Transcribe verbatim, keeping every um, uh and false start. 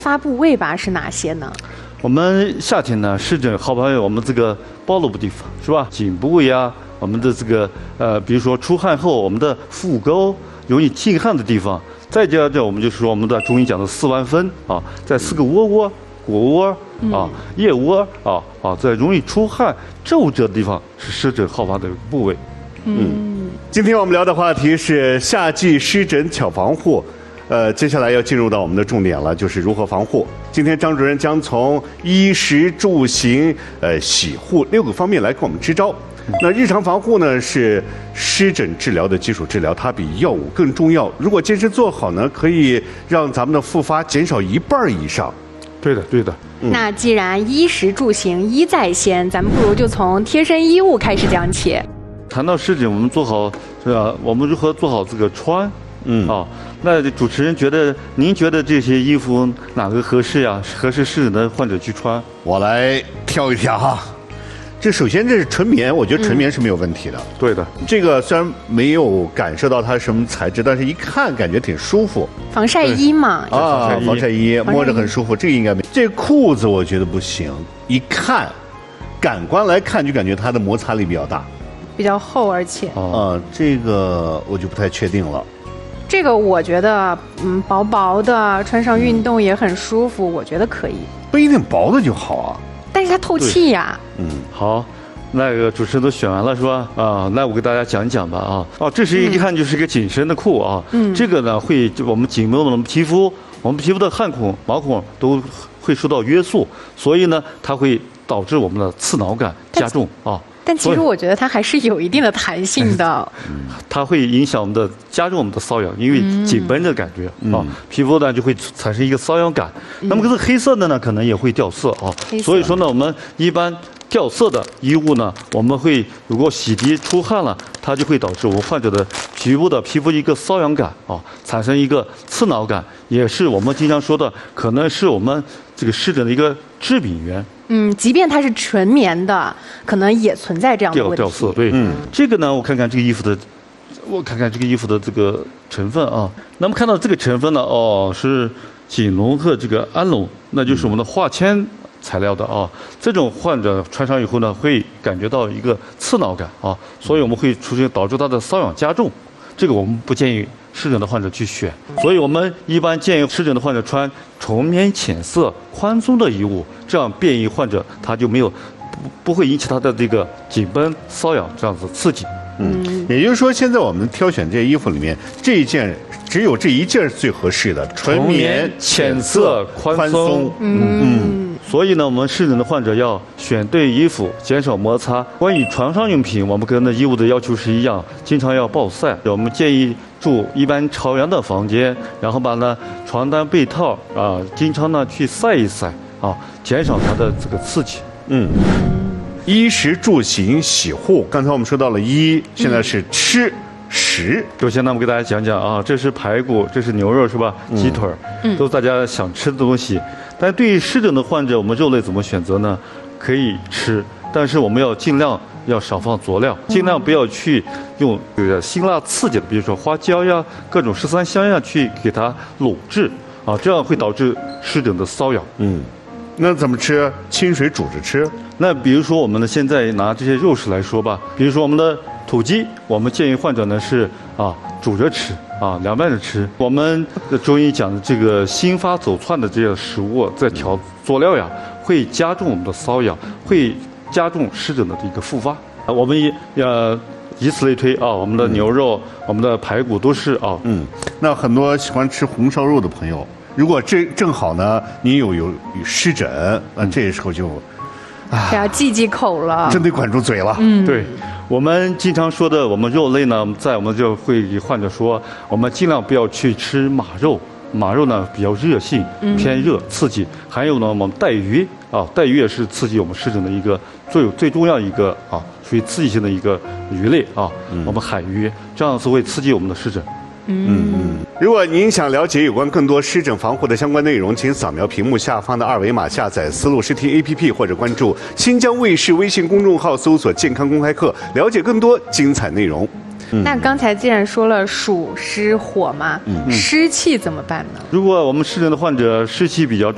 发部位吧是哪些呢？ 我们夏天呢，湿疹好发于我们这个暴露部地方，是吧？颈部位啊，我们的这个呃，比如说出汗后，我们的腹沟容易进汗的地方，再加上我们就是说我们的中医讲的四弯分啊，在四个窝窝、果窝啊、腋窝啊啊，在容易出汗皱褶的地方是湿疹好发的部位。 嗯，今天我们聊的话题是夏季湿疹巧防护。呃，接下来要进入到我们的重点了，就是如何防护。今天张主任将从衣食住行、呃洗护六个方面来给我们支招。那日常防护呢，是湿疹治疗的基础治疗，它比药物更重要。如果坚持做好呢，可以让咱们的复发减少一半以上。 对的，对的。 嗯、那既然衣食住行衣在先，咱们不如就从贴身衣物开始讲起。 谈到湿疹，我们做好是吧？我们如何做好这个穿？嗯啊，那主持人觉得，您觉得这些衣服哪个合适呀？合适湿疹的患者去穿？ 我来挑一挑哈。这首先这是纯棉，我觉得纯棉是没有问题的。嗯、 对的， 这个虽然没有感受到它什么材质，但是一看感觉挺舒服。 防晒衣嘛。 啊，防晒衣摸着很舒服，这个应该没。这裤子我觉得不行，一看，感官来看就感觉它的摩擦力比较大， 比较厚，而且。 啊，这个我就不太确定了。 这个我觉得，嗯，薄薄的，穿上运动也很舒服，我觉得可以。 不一定薄的就好啊， 但是它透气呀。 嗯，好，那个主持人都选完了是吧？啊，那我给大家讲讲吧啊。哦，这是一看就是一个紧身的裤啊。嗯。这个呢会我们紧绷我们皮肤，我们皮肤的汗孔、毛孔都会受到约束，所以呢它会导致我们的刺挠感加重啊。 但其实我觉得它还是有一定的弹性的， 嗯、它会影响我们的加重我们的瘙痒，因为紧绷的感觉、嗯、啊，皮肤呢就会产生一个瘙痒感。嗯、那么这个黑色的呢，可能也会掉色啊。所以说呢，我们一般掉色的衣物呢，我们会如果洗涤出汗了，它就会导致我们患者的局部的皮肤一个瘙痒感啊，产生一个刺挠感，也是我们经常说的，可能是我们这个湿疹的一个致病源。 嗯，即便它是纯棉的，可能也存在这样的问题。 掉掉色，对，嗯，这个呢，我看看这个衣服的，我看看这个衣服的这个成分啊。那么看到这个成分呢，哦，是锦龙和这个氨龙，那就是我们的化纤材料的啊。这种患者穿上以后呢，会感觉到一个刺挠感啊，所以我们会出现导致他的瘙痒加重。这个我们不建议湿疹的患者去选，所以我们一般建议湿疹的患者穿纯棉浅色宽松的衣物，这样便于患者他就没有不不会引起他的这个紧绷瘙痒这样子刺激。 嗯，也就是说，现在我们挑选这些衣服里面，这一件只有这一件是最合适的，纯棉浅色宽松。 嗯嗯。 所以呢，我们湿疹的患者要选对衣服，减少摩擦。关于床上用品，我们跟那衣物的要求是一样，经常要暴晒。我们建议住一般朝阳的房间，然后把呢床单被套啊，经常呢去晒一晒啊，减少它的这个刺激。 嗯。衣食住行洗护，刚才我们说到了衣，现在是吃。食， 首先呢，我们给大家讲讲啊，这是排骨，这是牛肉，是吧？鸡腿，嗯，都是大家想吃的东西。但对于湿疹的患者，我们肉类怎么选择呢？可以吃，但是我们要尽量要少放佐料，尽量不要去用这个辛辣刺激的，比如说花椒呀、各种十三香呀，去给它卤制啊，这样会导致湿疹的瘙痒。 嗯，那怎么吃？清水煮着吃。 那比如说我们呢，现在拿这些肉食来说吧，比如说我们的土鸡，我们建议患者呢是啊煮着吃啊凉拌着吃。我们的中医讲的这个辛发走窜的这些食物，在调佐料呀，会加重我们的瘙痒，会加重湿疹的一个复发。啊，我们也呃以此类推啊，我们的牛肉、我们的排骨都是啊。 嗯，那很多喜欢吃红烧肉的朋友，如果这正好呢，你有有有湿疹，那这时候就。 也要忌忌口了， 真得管住嘴了。 嗯，对，我们经常说的，我们肉类呢，在我们就会给患者说，我们尽量不要去吃马肉，马肉呢比较热性，偏热刺激。还有呢，我们带鱼啊，带鱼也是刺激我们湿疹的一个最最重要一个啊，属于刺激性的一个鱼类啊。嗯、我们海鱼这样子会刺激我们的湿疹。 嗯嗯，如果您想了解有关更多湿疹防护的相关内容，请扫描屏幕下方的二维码，下载思路视听 A P P 或者关注新疆卫视微信公众号，搜索健康公开课，了解更多精彩内容。 嗯、那刚才既然说了暑湿火嘛，嗯、湿气怎么办呢？ 如果我们湿疹的患者湿气比较重。